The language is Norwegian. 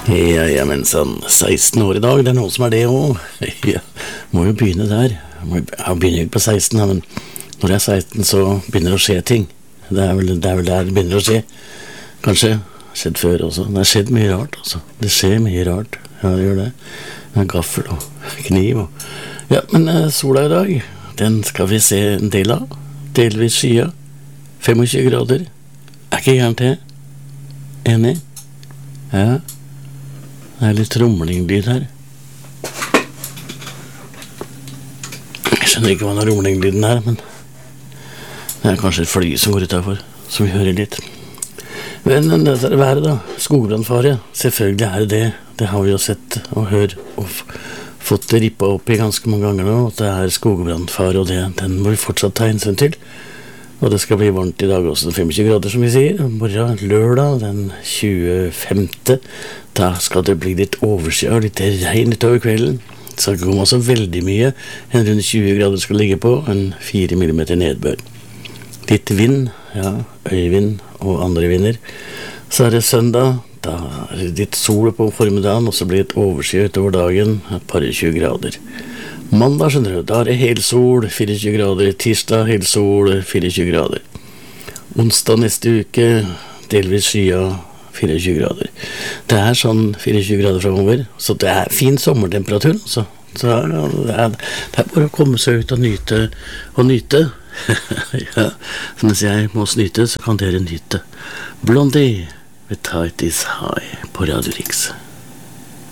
Ja, men sånn 16 år i dag, det noen som det også. Ja, må jo begynne der. Jeg begynner ikke på 16, men når jeg 16 så begynner det å skje ting. Det er vel der det begynner å skje. Kanskje skjedd før også. Det har skjedd mye rart også. Det skjer mye rart. Ja, det gjør det. Med gaffel og kniv og... Ja, men sola i dag, den skal vi se en del av. Delvis skya. 25 grader. Er ikke gærent det. Enig? Ja. Det er litt tromlinglyd her. Jeg skjønner ikke hva den rumlinglyden er, men det er kanskje et fly som går utenfor, som vi hører litt. Men det er været da, skogbrandfare, selvfølgelig er det. Det har vi jo sett og hørt og fått det rippet opp i ganske mange ganger nå, at det er skogbrandfare, og den må vi fortsatt ta hensyn til. Og det skal bli varmt i dag også, 25 grader som vi sier. Morgen, lørdag, den 25. Da skal det bli litt overskyet og litt regn utover kvelden. Så det kommer også veldig mye. En rundt 20 grader skal ligge på, en 4 millimeter nedbør. Litt vind, ja, øyvind og andre vinder. Så er det søndag, da er det litt sol på formiddagen, og så blir det et overskyet utover dagen, et par 20 grader. Mandag, skjønner du, da er det helsol, 24 grader. Tirsdag, helsol, 24 grader. Onsdag neste uke, delvis skya, 24 grader. Det er sånn 24 grader fremover, så det er fin sommertemperatur, så det er bare å komme seg ut og nyte. Ja, mens jeg må snyte, så kan dere nyte. Blondie, with Tight is High på Radio Riks.